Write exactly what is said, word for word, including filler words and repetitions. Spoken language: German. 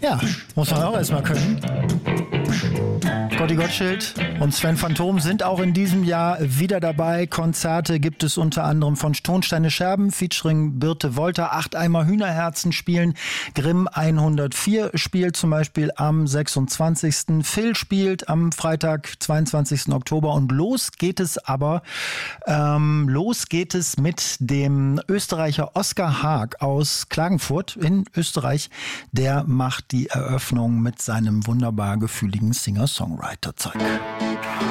Ja, muss man auch erstmal können. Gotti Gottschild und Sven Phantom sind auch in diesem Jahr wieder dabei. Konzerte gibt es unter anderem von Tonsteine Scherben featuring Birte Wolter. Acht Eimer Hühnerherzen spielen. Grimm hundertvier spielt zum Beispiel am sechsundzwanzigsten Phil spielt am Freitag, zweiundzwanzigsten Oktober. Und los geht es aber, ähm, los geht es mit dem Österreicher Oskar Haag aus Klagenfurt in Österreich. Der macht die Eröffnung mit seinem wunderbar gefühligen Singer-Songwriter-Zeug.